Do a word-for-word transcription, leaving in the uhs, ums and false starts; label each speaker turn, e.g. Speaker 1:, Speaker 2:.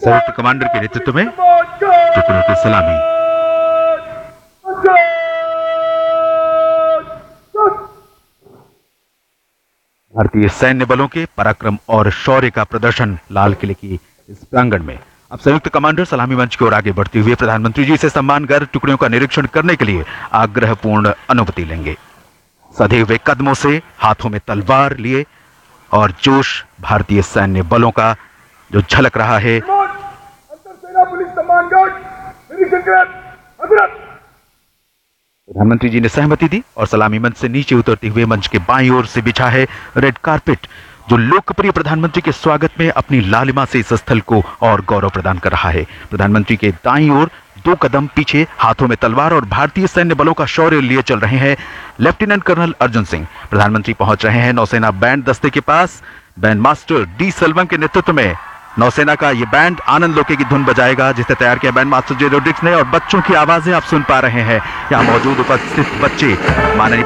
Speaker 1: संयुक्त कमांडर के नेतृत्व में टुकड़ों की सलामी। भारतीय सैन्य बलों के पराक्रम और शौर्य का प्रदर्शन लाल किले की इस प्रांगण में। अब संयुक्त कमांडर सलामी मंच की ओर आगे बढ़ते हुए प्रधानमंत्री जी से सम्मान कर टुकड़ियों का निरीक्षण करने के लिए आग्रहपूर्ण अनुमति लेंगे। सधे हुए कदमों से, हाथों में तलवार लिए और जोश भारतीय सैन्य बलों का जो झलक रहा है। प्रधानमंत्री जी ने सहमति दी और सलामी मंच से नीचे उतरते हुए मंच के बाईं ओर से बिछा है रेड कारपेट, जो लोकप्रिय प्रधानमंत्री के स्वागत में अपनी लालिमा से इस स्थल को और गौरव प्रदान कर रहा है। प्रधानमंत्री के दाईं ओर दो कदम पीछे, हाथों में तलवार और भारतीय सैन्य बलों का शौर्य लिए चल रहे हैं लेफ्टिनेंट कर्नल अर्जुन सिंह। प्रधानमंत्री पहुंच रहे हैं नौसेना बैंड दस्ते के पास। बैंड मास्टर डी सेल्वम के नेतृत्व में नौसेना का ये बैंड आनंद लोके की धुन बजाएगा, जिसे तैयार किया बैंड मास्टर जे रोड्रिक्स ने। और बच्चों की आवाजें आप सुन पा रहे हैं। यहाँ मौजूद उपस्थित बच्चे माननीय